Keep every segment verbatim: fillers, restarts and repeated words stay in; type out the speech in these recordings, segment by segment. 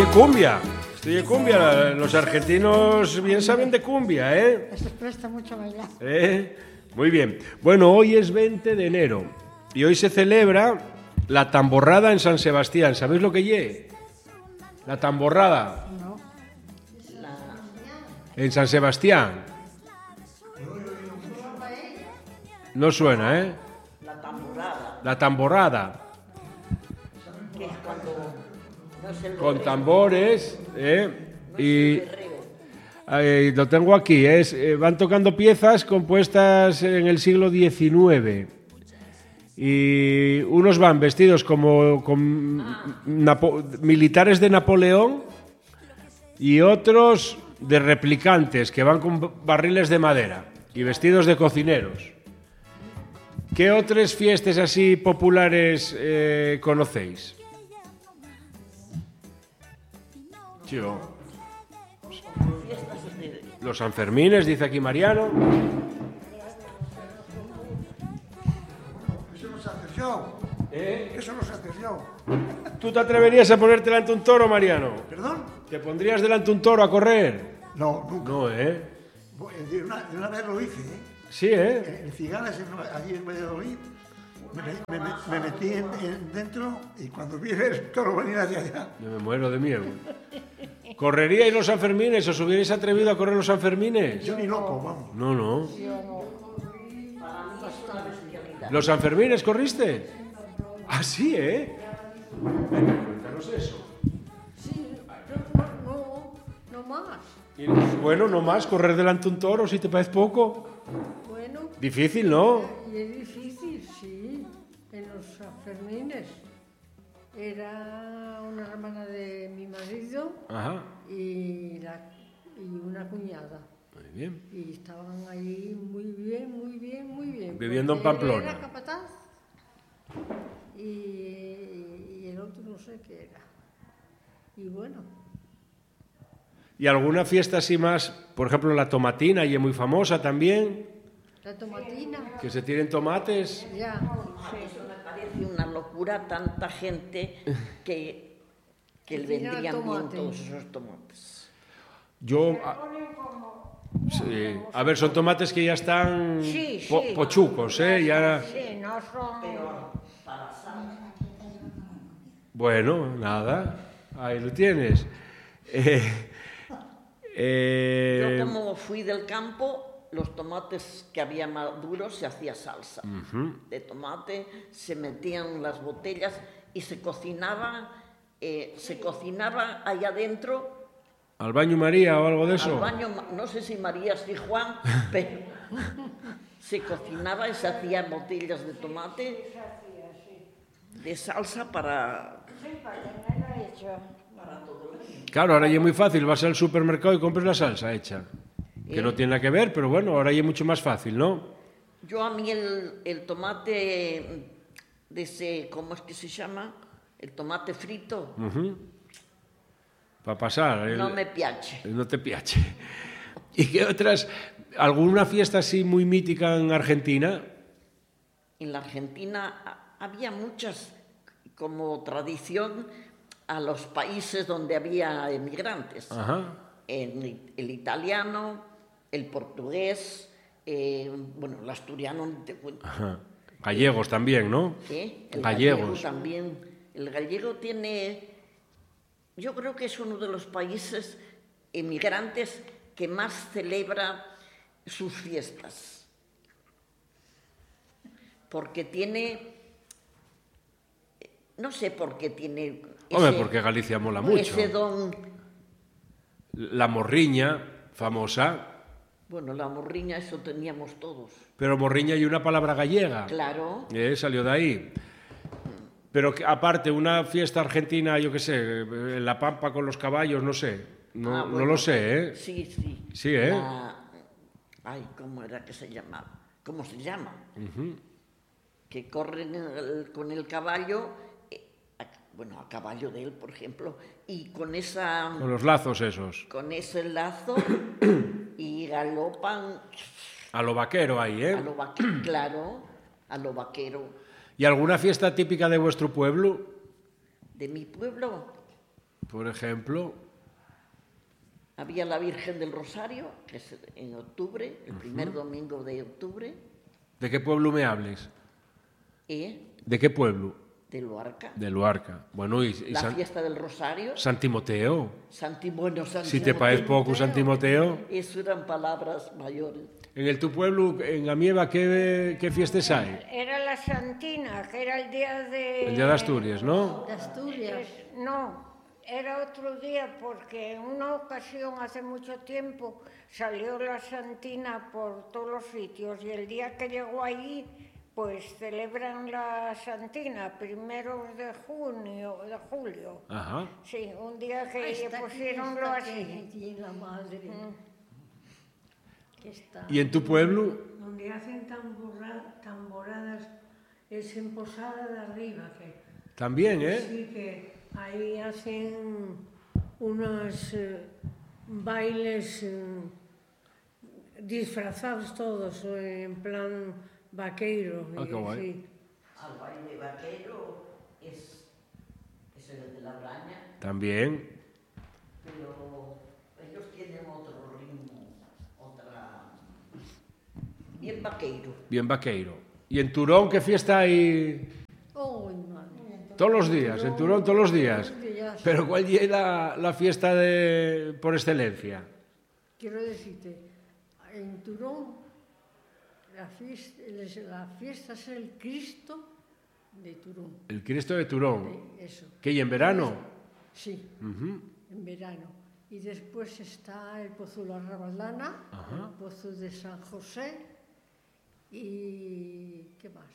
cumbia. Estoy de cumbia. Los argentinos bien saben de cumbia, ¿eh? Se presta mucho a bailar. ¿Eh? Muy bien. Bueno, hoy es veinte de enero y hoy se celebra la tamborrada en San Sebastián. ¿Sabéis lo que lle? La tamborrada. No. En San Sebastián. No suena, ¿eh? La tamborrada. La tamborrada. Que es cuando no es el Con berreo, tambores, ¿eh? no es Y el berreo. eh, lo tengo aquí, es, eh, van tocando piezas compuestas en el siglo diecinueve. Y unos van vestidos como con Napo- militares de Napoleón y otros de replicantes que van con barriles de madera y vestidos de cocineros. ¿Qué otras fiestas así populares eh, conocéis? Yo. Fiestas de- Los Sanfermines, dice aquí Mariano. Eso no se hace yo. ¿Eh? Eso no se hace yo. ¿Tú te atreverías a ponerte delante un toro, Mariano? ¿Perdón? ¿Te pondrías delante un toro a correr? No, nunca. No, ¿eh? De una, de una vez lo hice, ¿eh? Sí, ¿eh? En Cigalas, en, allí en Valladolid, me, me- me- me metí en, en dentro y cuando vi el toro venir hacia allá, Yo me muero de miedo. ¿Correríais los Sanfermines? ¿Os hubierais atrevido a correr los Sanfermines? yo ni loco, vamos. No, no. ¿Los Sanfermines corriste? Ah, sí, ¿eh? Venga, cuéntanos eso. Sí, no, no, no más. Y, bueno, no más, correr delante un toro, si te parece poco. Bueno, Difícil, ¿no? y es difícil, sí, en los Sanfermines. Era una hermana de mi marido Ajá, y, la, y una cuñada. muy bien. Y estaban ahí muy bien, muy bien, muy bien. Viviendo en porque él Pamplona. Era capataz y, y el otro no sé qué era. Y bueno, ¿Y alguna fiesta así más? Por ejemplo, la tomatina, y es muy famosa también. la tomatina, Que se tiren tomates. ya. Eso me parece una locura, tanta gente que, que le Que tiene vendrían bien tomate. todos esos tomates. Yo... a- sí. A ver, son tomates que ya están Sí, po- sí. pochucos, ¿eh? Ya... Sí, no son... Bueno, nada. Ahí lo tienes. Eh, eh, Yo como fui del campo, los tomates que había maduros se hacía salsa de tomate, se metían las botellas y se cocinaba, eh, se cocinaba allá adentro, ¿Al baño María o algo de eso? al baño, no sé si María sí Juan, pero se cocinaba y se hacían botellas de tomate, de salsa para... Claro, ahora ya es muy fácil. Vas al supermercado y compras la salsa hecha. Que no tiene nada que ver, pero bueno, ahora ya es mucho más fácil, ¿no? Yo a mí el, el tomate de ese, ¿cómo es que se llama? El tomate frito, Para pasar. el- no me piace. No te piache. ¿Y qué otras? ¿Alguna fiesta así muy mítica en Argentina? En la Argentina ha- había muchas, como tradición, a los países donde había emigrantes. Ajá. En el, el italiano, el portugués, eh, bueno, el asturiano, ni te cuento. Ajá. Gallegos también, ¿no? ¿eh? El Gallegos. gallego también. El gallego tiene, yo creo que es uno de los países emigrantes que más celebra sus fiestas. Porque tiene, no sé por qué tiene... Hombre, ese- porque Galicia mola mucho. Ese don, La morriña, famosa. bueno, la morriña, eso teníamos todos. Pero morriña y una palabra gallega. Claro, Eh, salió de ahí. Pero que, aparte, una fiesta argentina, yo qué sé, en La Pampa con los caballos, no sé. No, Ah, no bueno, lo sé, ¿eh? sí, sí. Sí, ¿eh? La- ay, ¿cómo era que se llamaba? ¿Cómo se llama? Que corren el- con el caballo, eh, a- bueno, a caballo de él, por ejemplo, y con esa, Con los lazos esos. con ese lazo y galopan A lo vaquero ahí, ¿eh? a lo vaquero, claro, a lo vaquero ¿Y alguna fiesta típica de vuestro pueblo? de mi pueblo. Por ejemplo, había la Virgen del Rosario, que es en octubre, el primer domingo de octubre, ¿de qué pueblo me hables? y ¿De qué pueblo? de Luarca. De Luarca. Bueno, y, y La San, fiesta del Rosario, San Timoteo. Santi, bueno, Santi Si te parece poco San Timoteo. Eso eran palabras mayores. En el tu pueblo, en Amieva, ¿qué, qué fiestas hay? Era la Santina, que era el día de... El día de Asturias, ¿no? De Asturias. Es- no, era otro día porque en una ocasión, hace mucho tiempo, salió la Santina por todos los sitios y el día que llegó allí, pues celebran la Santina, primeros de junio, de julio. Ajá. Sí, un día que Esta aquí, pusieronlo esta así. que tiene la madre. Que está. ¿Y en tu pueblo? Donde hacen tambora- tamboradas es en Posada de Arriba, que También, ¿eh? sí que ahí hacen unos eh, bailes eh, disfrazados todos, eh, en plan vaqueiro. Ah, y qué guay. sí. Al baile vaquero es, es el de la braña, También. pero ellos tienen otro ritmo, otra... bien vaqueiro. Bien vaqueiro. ¿Y en Turón qué fiesta hay? Oh, madre. Todos los días, en Turón todos los días. Todos los días. Pero ¿cuál es la, la fiesta de, por excelencia? Quiero decirte, en Turón, la fiesta, la fiesta es el Cristo de Turón. El Cristo de Turón. de Eso. ¿Qué hay en verano? Sí, Ujú. en verano. Y después está el Pozo de la Rabaldana, el Pozo de San José y... ¿qué más?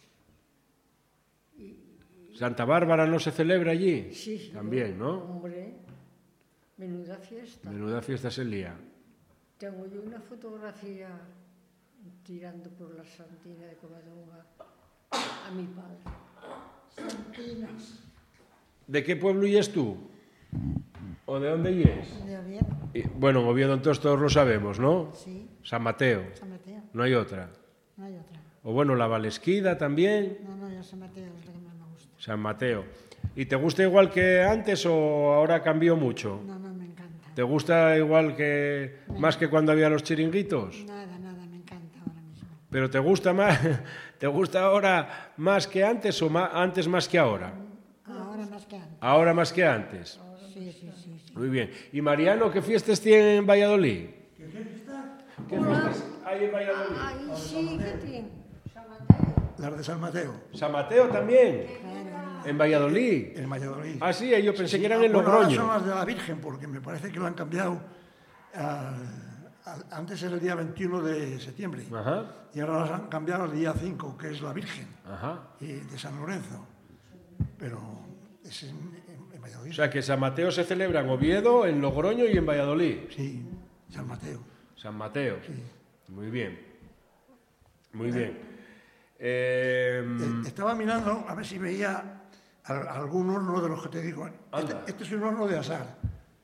Santa Bárbara no se celebra allí. Sí, También, ¿no? Hombre, menuda fiesta. Menuda fiesta es el día. Tengo yo una fotografía tirando por la Santina de Covadonga a mi padre. Santinas. ¿De qué pueblo y es tú? ¿O de dónde y es? De Oviedo, Y, bueno, en Oviedo entonces todos lo sabemos, ¿no? sí, San Mateo. San Mateo, No hay otra. no hay otra. O bueno, la Valesquida también. No, no, yo San Mateo es la que más me gusta. San Mateo. ¿Y te gusta igual que antes o ahora cambió mucho? No, no, me encanta. ¿Te gusta igual que más que cuando había los chiringuitos? Nada, nada, me encanta ahora mismo. ¿Pero te gusta más, te gusta ahora más que antes o ma- antes más que ahora? Ahora más que antes. Ahora más que antes. Sí, sí, sí, sí. Muy bien. ¿Y Mariano, qué fiestas tiene en Valladolid? ¿Qué fiestas hay en Valladolid? Ay, sí, ¿qué tiene? Las de San Mateo, San Mateo también. En Valladolid. en Valladolid. Ah, sí, yo pensé que eran en Bueno, ahora son Logroño. las de la Virgen, porque me parece que lo han cambiado. al- al- antes era el día veintiuno de septiembre. Ajá, Y ahora las han cambiado al día cinco, que es la Virgen, ajá. y de San Lorenzo. Pero es en, en- en Valladolid. O sea que San Mateo se celebra en Oviedo, en Logroño y en Valladolid. Sí, San Mateo. San Mateo. Sí. Muy bien. Muy bien. Eh, Eh, Estaba mirando a ver si veía al- algún horno de los que te digo. Este, Anda. este es un horno de asar.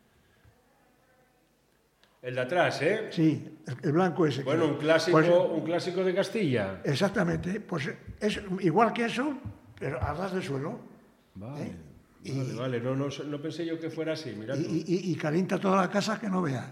el de atrás, ¿eh? Sí, el, el blanco ese. Bueno, que- un clásico, pues, un clásico de Castilla. exactamente, pues es igual que eso, pero a ras de suelo. Vale, ¿eh? Y, vale, vale. No, no, no pensé yo que fuera así, mira tú. y- y- y calienta toda la casa que no vea.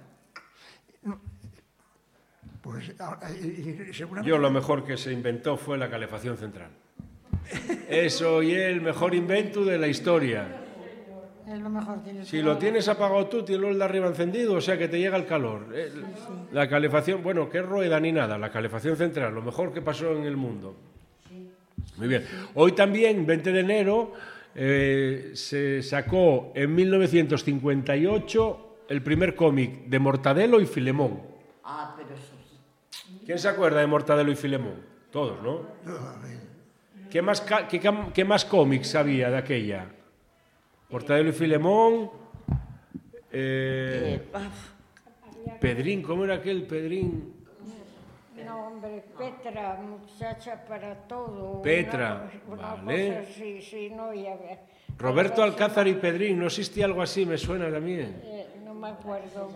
Pues ahora, y- y seguramente... Yo lo mejor que se inventó fue la calefacción central. Eso y el mejor invento de la historia. Es lo mejor. Tienes Si que- lo tienes apagado tú, tienes el de arriba encendido, o sea que te llega el calor. Eh, La calefacción, bueno, qué rueda ni nada, la calefacción central, lo mejor que pasó en el mundo. Muy bien. Hoy también, veinte de enero, eh, se sacó en mil novecientos cincuenta y ocho el primer cómic de Mortadelo y Filemón. Ah, pero eso sí. ¿Quién se acuerda de Mortadelo y Filemón? Todos, ¿no? ¿Qué más, ca- qué, cam- qué más cómics había de aquella? Mortadelo y Filemón. eh, Eh, paf, Pedrín, ¿cómo era aquel Pedrín? No, hombre, Petra, muchacha para todo. Petra, una, una vale. cosa, sí, sí, no, ya ve. Roberto A ver si Alcázar y Pedrín, ¿no existía algo así? Me suena también. Eh, no me acuerdo,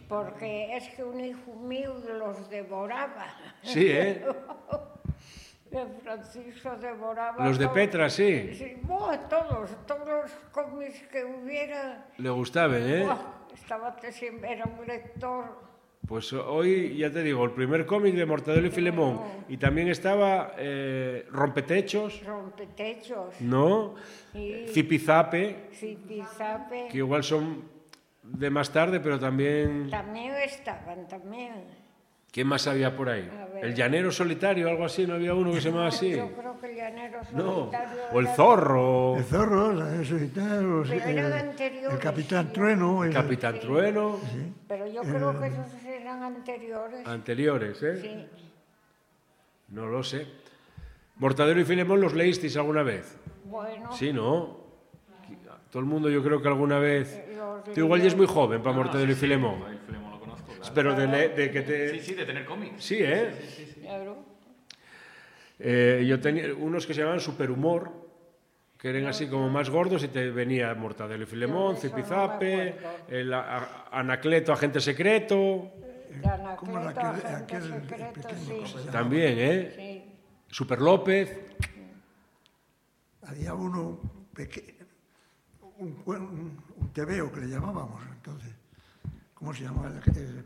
porque es que un hijo mío los devoraba. Sí, ¿eh? que Francisco devoraba... Los de todo. Petra, sí. Sí, buah, todos, todos los cómics que hubiera... Le gustaban, ¿eh? buah, estaba siempre, era un lector... Pues hoy, ya te digo, el primer cómic de Mortadelo y Filemón. Y también estaba eh, Rompetechos, Rompetechos, ¿no? y Zipizape, Zipizape, que igual son de más tarde, pero también... también estaban, también. ¿Quién más había por ahí? A ver. ¿El llanero solitario, algo así? ¿No había uno que se llamaba así? Yo creo que el llanero No. solitario... O el era- zorro, El zorro, el solitario, Pero el, eran el anteriores, capitán sí. Trueno. el el- Capitán Trueno, Pero yo creo que esos eran anteriores. anteriores, ¿eh? Sí. No lo sé. Mortadelo y Filemón, ¿los leísteis alguna vez? Bueno, Sí, ¿no? Todo el mundo yo creo que alguna vez... los Tú igual ya es muy joven Ah, para Mortadelo y Filemón. El Filemón lo conozco, claro. Pero de, le- de que te... Sí, sí, de tener cómics. Sí, ¿eh? claro. Eh, yo tenía unos que se llamaban Superhumor, que eran así como más gordos y te venía Mortadelo y Filemón, Yo de eso no Zipizape, me acuerdo. el a- a- Anacleto, Agente Secreto, ¿Cómo era Anacleto, aquel, agente aquel secreto, pequeño sí. que se llamaba? también, ¿eh? Sí. Super López, Había uno pequeño, un, cue- un, un tebeo que le llamábamos entonces. ¿Cómo se llamaba? El, el-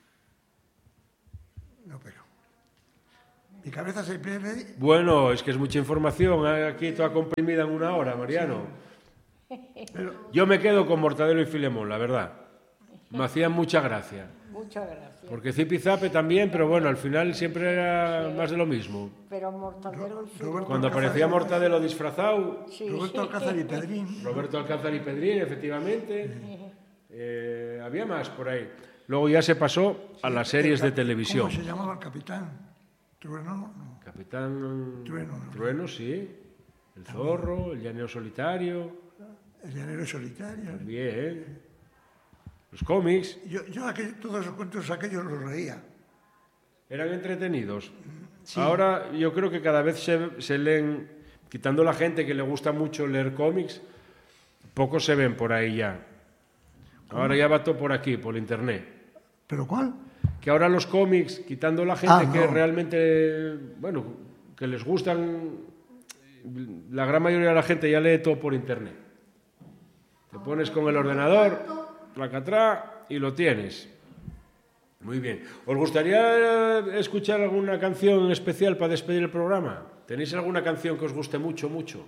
no, pero... Mi cabeza se pierde. bueno, es que es mucha información, ¿eh? Aquí toda comprimida en una hora, Mariano. Pero Yo me quedo con Mortadelo y Filemón, la verdad. Me hacían mucha gracia. Muchas gracias. Porque Zipizape también, pero bueno, al final siempre era más de lo mismo. Pero Mortadelo y Filemón... Roberto Cuando Alcázar- aparecía Mortadelo disfrazado, Sí. Roberto Alcázar y Pedrín. Roberto Alcázar y Pedrín, efectivamente. Eh, había más por ahí. Luego ya se pasó a las series de televisión. ¿Cómo se llamaba el capitán? Trueno, no. Capitán Trueno, ¿no? Trueno, sí. El zorro, el llanero solitario. El llanero solitario. Bien. Los cómics Yo, yo aquel- todos los cuentos aquellos los leía. eran entretenidos. Ahora yo creo que cada vez se, se leen, quitando la gente que le gusta mucho leer cómics, pocos se ven por ahí ya. Ahora ya va todo por aquí, por internet. ¿Pero cuál? Que ahora los cómics, quitando la gente Ah, que no. realmente, bueno, que les gustan, la gran mayoría de la gente ya lee todo por internet. Te pones con el ordenador, placatrá, y lo tienes. Muy bien. ¿Os gustaría escuchar alguna canción en especial para despedir el programa? ¿Tenéis alguna canción que os guste mucho, mucho?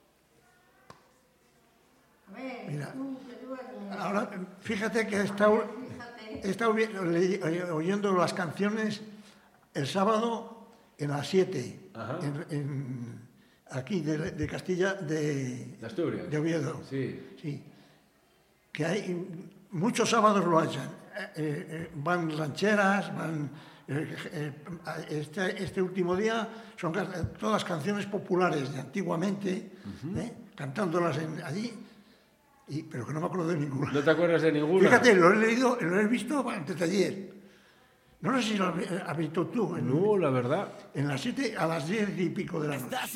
Mira, ahora fíjate que he estado, he estado vi- le- oyendo las canciones el sábado en las siete, en, en- aquí de, de Castilla, de, ¿De Asturias? de Oviedo. Sí. Sí. Que hay muchos sábados lo hacen. Eh, eh, van rancheras, van eh, eh, este, este último día son ca- todas canciones populares de antiguamente, ¿eh? Cantándolas en- allí, y, pero que no me acuerdo de ninguna. ¿No te acuerdas de ninguna? Fíjate, lo he leído, lo he visto antes de ayer. No sé si lo has visto tú, en, No, la verdad. en las siete a las diez y pico de la noche.